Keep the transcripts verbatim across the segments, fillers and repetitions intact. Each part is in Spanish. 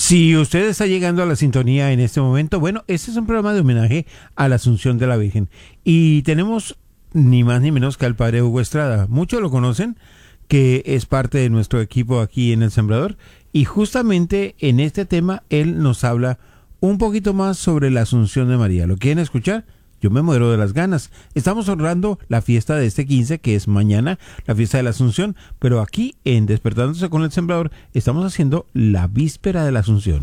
Si usted está llegando a la sintonía en este momento, bueno, este es un programa de homenaje a la Asunción de la Virgen. Y tenemos ni más ni menos que al Padre Hugo Estrada. Muchos lo conocen, que es parte de nuestro equipo aquí en El Sembrador. Y justamente en este tema él nos habla un poquito más sobre la Asunción de María. ¿Lo quieren escuchar? Yo me muero de las ganas. Estamos honrando la fiesta de este quince, que es mañana, la fiesta de la Asunción, pero aquí en Despertándose con el Sembrador estamos haciendo la víspera de la Asunción.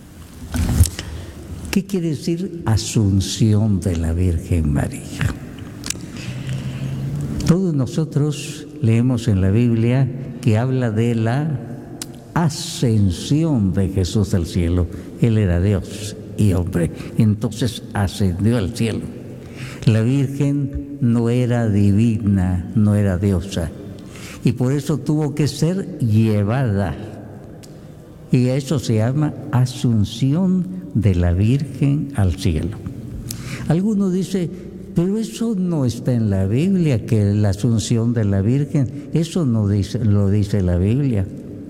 ¿Qué quiere decir Asunción de la Virgen María? Todos nosotros leemos en la Biblia que habla de la ascensión de Jesús al cielo. Él era Dios y hombre, entonces ascendió al cielo. La Virgen no era divina, no era diosa, y por eso tuvo que ser llevada. Y eso se llama Asunción de la Virgen al cielo. Algunos dicen, pero eso no está en la Biblia, que la Asunción de la Virgen, eso no dice, lo dice la Biblia.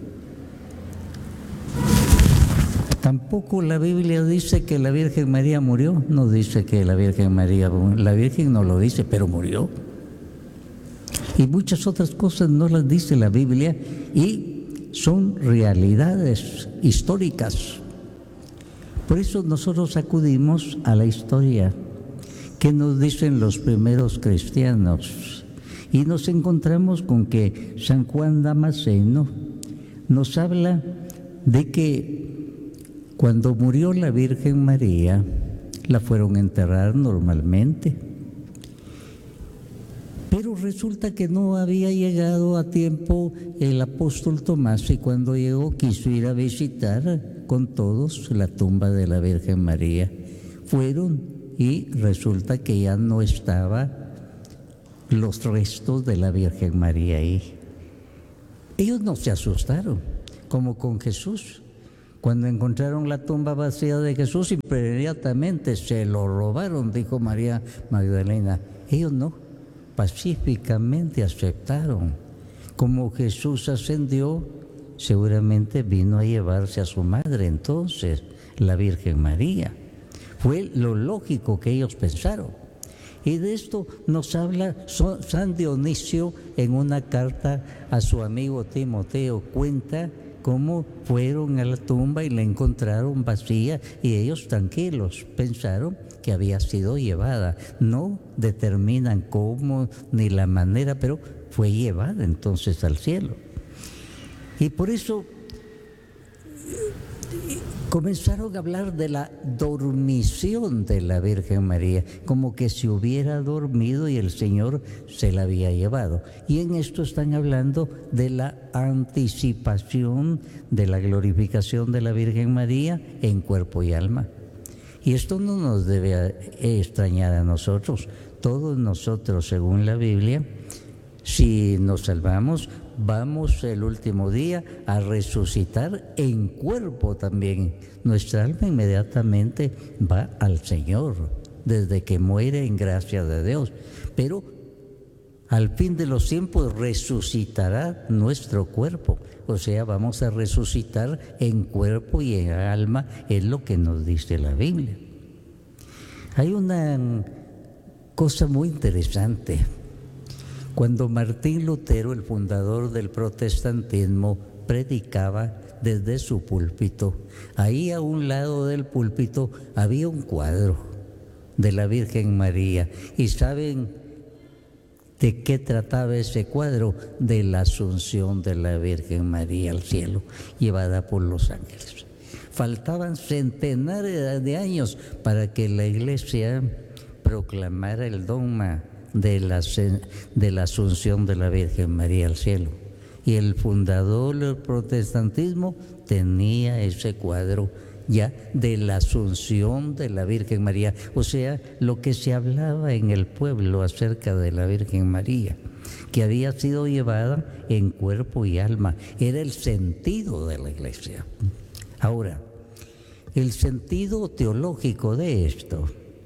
Tampoco la Biblia dice que la Virgen María murió, no dice que la Virgen María, la Virgen no lo dice, pero murió. Y muchas otras cosas no las dice la Biblia y son realidades históricas. Por eso nosotros acudimos a la historia. ¿Qué nos dicen los primeros cristianos? Y nos encontramos con que San Juan Damasceno nos habla de que cuando murió la Virgen María, la fueron a enterrar normalmente. Pero resulta que no había llegado a tiempo el apóstol Tomás, y cuando llegó quiso ir a visitar con todos la tumba de la Virgen María. Fueron y resulta que ya no estaban los restos de la Virgen María ahí. Ellos no se asustaron, como con Jesús. Cuando encontraron la tumba vacía de Jesús, inmediatamente se lo robaron, dijo María Magdalena. Ellos no, pacíficamente aceptaron. Como Jesús ascendió, seguramente vino a llevarse a su madre entonces, la Virgen María. Fue lo lógico que ellos pensaron. Y de esto nos habla San Dionisio en una carta a su amigo Timoteo. Cuenta cómo fueron a la tumba y la encontraron vacía, y ellos tranquilos pensaron que había sido llevada. No determinan cómo ni la manera, pero fue llevada entonces al cielo. Y por eso comenzaron a hablar de la dormición de la Virgen María, como que se hubiera dormido y el Señor se la había llevado. Y en esto están hablando de la anticipación de la glorificación de la Virgen María en cuerpo y alma. Y esto no nos debe extrañar a nosotros. Todos nosotros, según la Biblia, si nos salvamos, vamos el último día a resucitar en cuerpo también. Nuestra alma inmediatamente va al Señor, desde que muere en gracia de Dios. Pero al fin de los tiempos resucitará nuestro cuerpo. O sea, vamos a resucitar en cuerpo y en alma, es lo que nos dice la Biblia. Hay una cosa muy interesante. Cuando Martín Lutero, el fundador del protestantismo, predicaba desde su púlpito, ahí a un lado del púlpito había un cuadro de la Virgen María. ¿Y saben de qué trataba ese cuadro? De la Asunción de la Virgen María al cielo, llevada por los ángeles. Faltaban centenares de años para que la Iglesia proclamara el dogma de la, de la Asunción de la Virgen María al cielo. Y el fundador del protestantismo tenía ese cuadro ya de la Asunción de la Virgen María, o sea, lo que se hablaba en el pueblo acerca de la Virgen María, que había sido llevada en cuerpo y alma. Era el sentido de la Iglesia. Ahora, el sentido teológico de esto,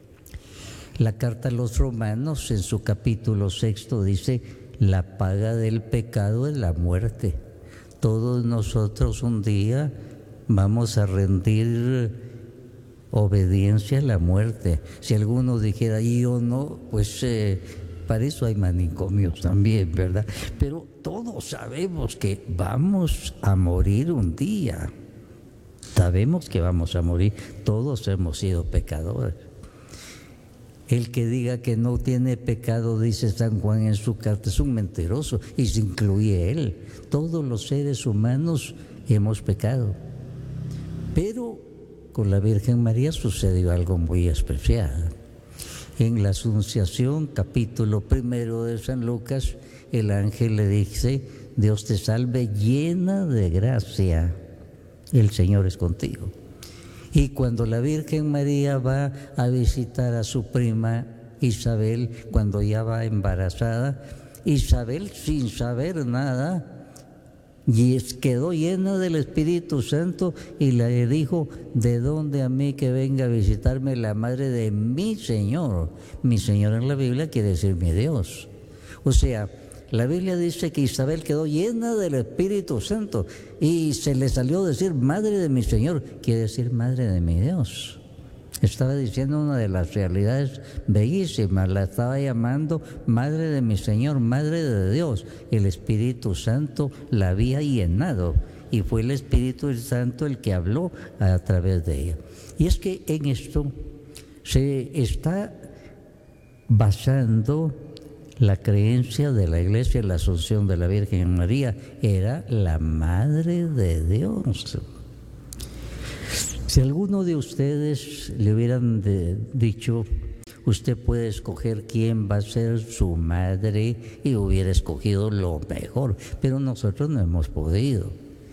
la carta a los Romanos en su capítulo sexto dice: la paga del pecado es la muerte. Todos nosotros un día vamos a rendir obediencia a la muerte. Si alguno dijera, y yo no, pues eh, para eso hay manicomios también, ¿verdad? Pero todos sabemos que vamos a morir un día. Sabemos que vamos a morir. Todos hemos sido pecadores. El que diga que no tiene pecado, dice San Juan en su carta, es un mentiroso, y se incluye él. Todos los seres humanos hemos pecado. Pero con la Virgen María sucedió algo muy especial. En la Anunciación, capítulo primero de San Lucas, el ángel le dice: Dios te salve, llena de gracia, el Señor es contigo. Y cuando la Virgen María va a visitar a su prima Isabel, cuando ya va embarazada, Isabel, sin saber nada, y quedó llena del Espíritu Santo y le dijo: ¿de dónde a mí que venga a visitarme la madre de mi Señor? Mi Señor en la Biblia quiere decir mi Dios. O sea, la Biblia dice que Isabel quedó llena del Espíritu Santo y se le salió a decir madre de mi Señor, quiere decir madre de mi Dios. Estaba diciendo una de las realidades bellísimas, la estaba llamando madre de mi Señor, madre de Dios. El Espíritu Santo la había llenado y fue el Espíritu Santo el que habló a través de ella. Y es que en esto se está basando la creencia de la Iglesia en la Asunción de la Virgen María. Era la Madre de Dios. Si alguno de ustedes le hubieran de, dicho, usted puede escoger quién va a ser su madre, y hubiera escogido lo mejor, pero nosotros no hemos podido.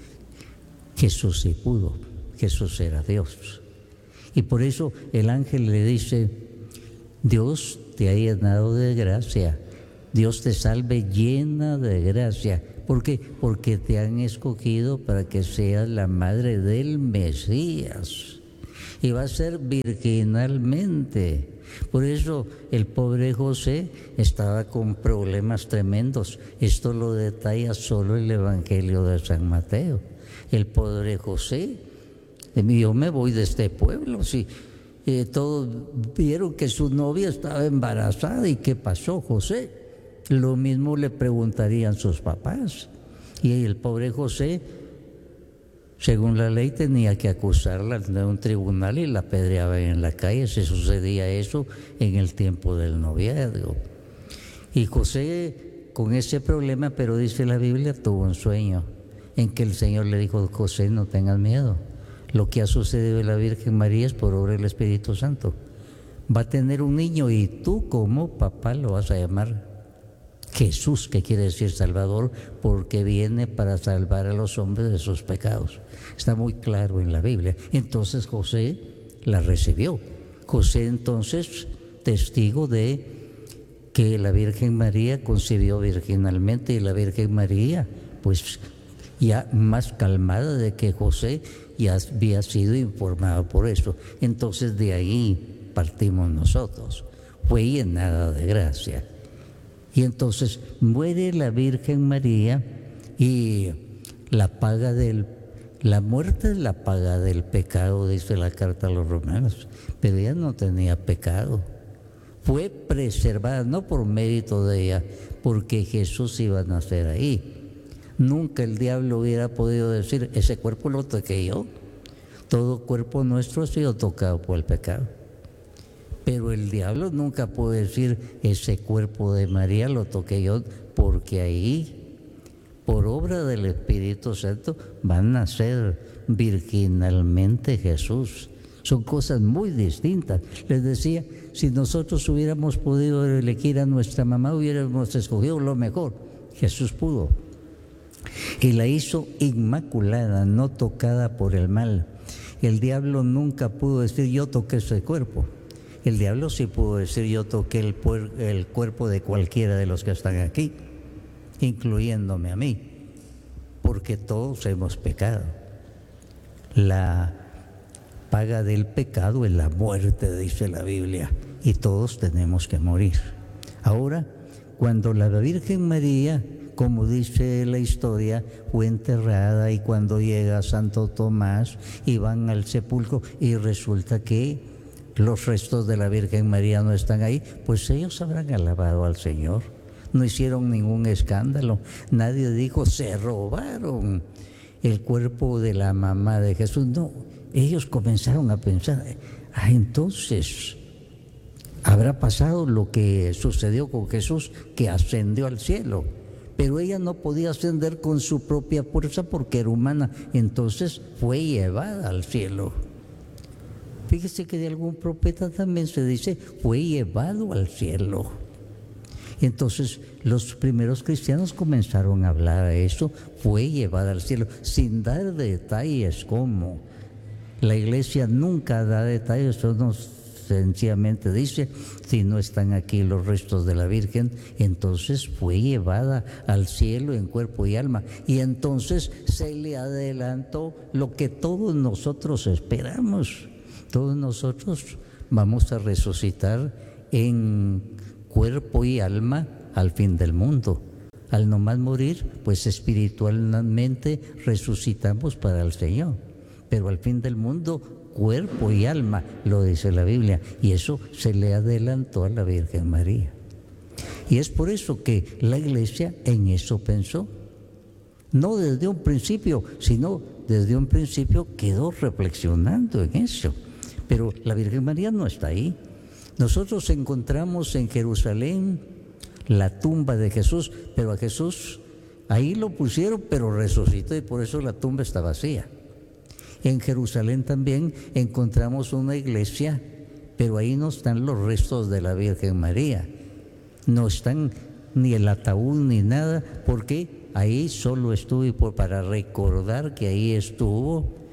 Jesús sí pudo, Jesús era Dios. Y por eso el ángel le dice: Dios te ha llenado de gracia, Dios te salve llena de gracia. ¿Por qué? Porque te han escogido para que seas la madre del Mesías. Y va a ser virginalmente. Por eso el pobre José estaba con problemas tremendos. Esto lo detalla solo el Evangelio de San Mateo. El pobre José, yo me voy de este pueblo, sí. Eh, todos vieron que su novia estaba embarazada. ¿Y qué pasó, José? Lo mismo le preguntarían sus papás. Y el pobre José, según la ley, tenía que acusarla de un tribunal y la apedreaban en la calle. Se sucedía eso en el tiempo del noviazgo. Y José, con ese problema, pero dice la Biblia, tuvo un sueño en que el Señor le dijo: José, no tengas miedo. Lo que ha sucedido en la Virgen María es por obra del Espíritu Santo. Va a tener un niño y tú como papá lo vas a llamar Jesús, que quiere decir Salvador, porque viene para salvar a los hombres de sus pecados. Está muy claro en la Biblia. Entonces José la recibió. José entonces, testigo de que la Virgen María concibió virginalmente, y la Virgen María, pues ya más calmada de que José ya había sido informado por eso. Entonces de ahí partimos nosotros. Fue llenada de gracia. Y entonces muere la Virgen María, y la paga del, la muerte es la paga del pecado, dice la carta a los romanos, pero ella no tenía pecado. Fue preservada, no por mérito de ella, porque Jesús iba a nacer ahí. Nunca el diablo hubiera podido decir: ese cuerpo lo toqué yo. Todo cuerpo nuestro ha sido tocado por el pecado. Pero el diablo nunca puede decir: ese cuerpo de María lo toqué yo, porque ahí, por obra del Espíritu Santo, va a nacer virginalmente Jesús. Son cosas muy distintas. Les decía, si nosotros hubiéramos podido elegir a nuestra mamá, hubiéramos escogido lo mejor. Jesús pudo. Y la hizo inmaculada, no tocada por el mal. El diablo nunca pudo decir: yo toqué ese cuerpo. El diablo sí pudo decir: yo toqué el, puer- el cuerpo de cualquiera de los que están aquí, incluyéndome a mí, porque todos hemos pecado. La paga del pecado es la muerte, dice la Biblia, y todos tenemos que morir. Ahora, cuando la Virgen María como dice la historia, fue enterrada, y cuando llega Santo Tomás y van al sepulcro y resulta que los restos de la Virgen María no están ahí, pues ellos habrán alabado al Señor. No hicieron ningún escándalo. Nadie dijo, se robaron el cuerpo de la mamá de Jesús. No, ellos comenzaron a pensar, ah, entonces habrá pasado lo que sucedió con Jesús, que ascendió al cielo. Pero ella no podía ascender con su propia fuerza porque era humana. Entonces fue llevada al cielo. Fíjese que de algún profeta también se dice, fue llevado al cielo. Entonces los primeros cristianos comenzaron a hablar de eso, fue llevada al cielo, sin dar detalles cómo. La iglesia nunca da detalles, eso nos sencillamente dice, si no están aquí los restos de la Virgen, entonces fue llevada al cielo en cuerpo y alma. Y entonces se le adelantó lo que todos nosotros esperamos. Todos nosotros vamos a resucitar en cuerpo y alma al fin del mundo. Al no más morir, pues espiritualmente resucitamos para el Señor. Pero al fin del mundo, cuerpo y alma, lo dice la Biblia. Y eso se le adelantó a la Virgen María. Y es por eso que la Iglesia en eso pensó. No desde un principio, sino desde un principio quedó reflexionando en eso. Pero la Virgen María no está ahí. Nosotros encontramos en Jerusalén la tumba de Jesús, pero a Jesús ahí lo pusieron, pero resucitó, y por eso la tumba está vacía. En Jerusalén también encontramos una iglesia, pero ahí no están los restos de la Virgen María. No están ni el ataúd ni nada, porque ahí solo estuve para recordar que ahí estuvo.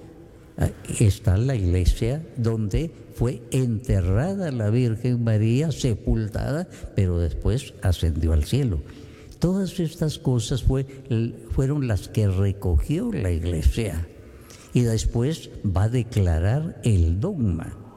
Está la iglesia donde fue enterrada la Virgen María, sepultada, pero después ascendió al cielo. Todas estas cosas fue, fueron las que recogió la iglesia, y después va a declarar el dogma.